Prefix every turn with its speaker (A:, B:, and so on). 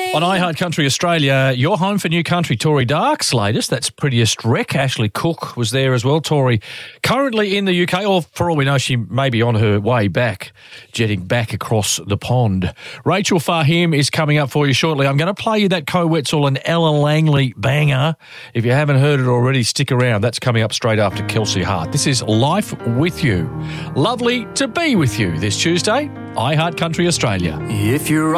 A: On iHeart Country Australia, your home for new country. Tori Dark's latest, that's Prettiest Wreck. Ashley Cook was there as well. Tori currently in the UK, or for all we know, she may be on her way back, jetting back across the pond. Rachel Fahim is coming up for you shortly. I'm going to play you that Co Wetzel and Ella Langley banger. If you haven't heard it already, stick around. That's coming up straight after Kelsey Hart. This is Life With You. Lovely to be with you this Tuesday, iHeart Country Australia.
B: If you're